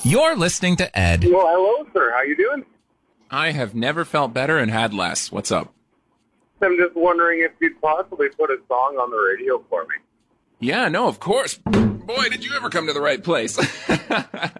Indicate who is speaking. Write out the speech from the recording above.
Speaker 1: You're listening to Ed.
Speaker 2: Well, hello, sir. How you doing?
Speaker 3: I have never felt better and had less. What's up?
Speaker 2: I'm just wondering if you'd possibly put a song on the radio for me.
Speaker 3: Yeah, no, of course. Boy, did you ever come to the right place.